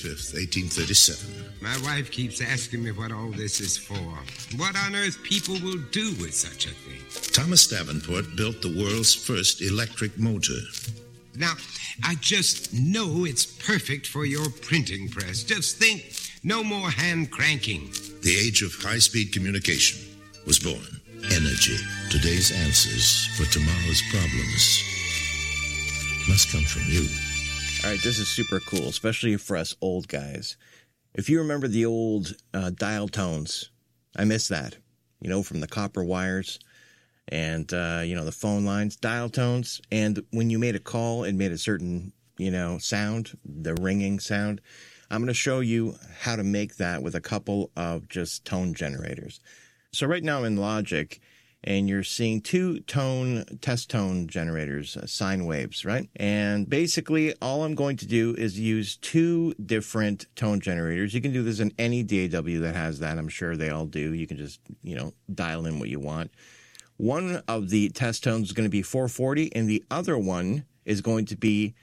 25th, 1837. My wife keeps asking me what all this is for. What on earth people will do with such a thing. Thomas Davenport built the world's first electric motor. Now, I just know it's perfect for your printing press. Just think, no more hand cranking. The age of high-speed communication was born. Energy. Today's answers for tomorrow's problems must come from you. All right, this is super cool, especially for us old guys. If you remember the old dial tones, I miss that. You know, from the copper wires and, the phone lines, dial tones. And when you made a call, it made a certain, sound, the ringing sound. I'm going to show you how to make that with a couple of just tone generators. So right now I'm in Logic, and you're seeing two test tone generators, sine waves, right? And basically all I'm going to do is use two different tone generators. You can do this in any DAW that has that. I'm sure they all do. You can just, dial in what you want. One of the test tones is going to be 440, and the other one is going to be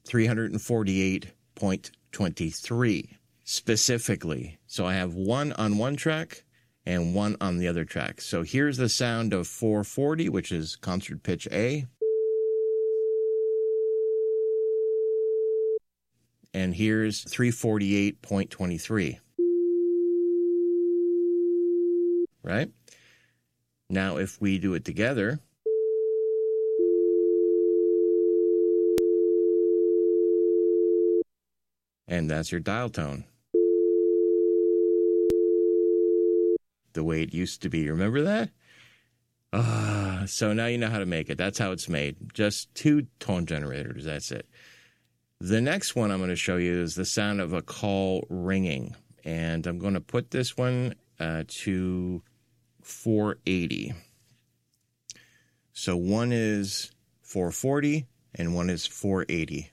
348.23 specifically. So I have one on one track and one on the other track. So here's the sound of 440, which is concert pitch A. And here's 348.23. Right? Now, if we do it together, and that's your dial tone. The way it used to be. Remember that? So now you know how to make it. That's how it's made. Just two tone generators. That's it. The next one I'm going to show you is the sound of a call ringing. And I'm going to put this one to 480. So one is 440 and one is 480.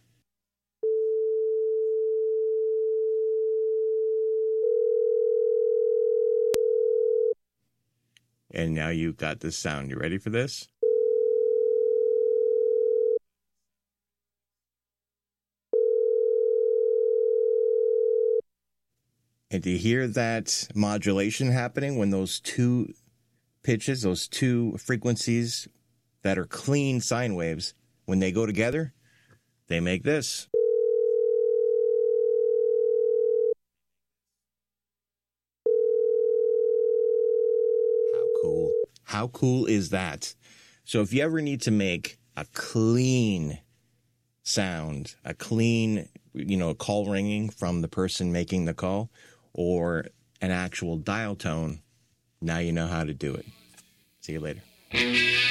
And now you've got this sound. You ready for this? And do you hear that modulation happening when those two pitches, those two frequencies that are clean sine waves, when they go together, they make this. How cool is that? So if you ever need to make a clean sound, a clean, call ringing from the person making the call, or an actual dial tone, now you know how to do it. See you later.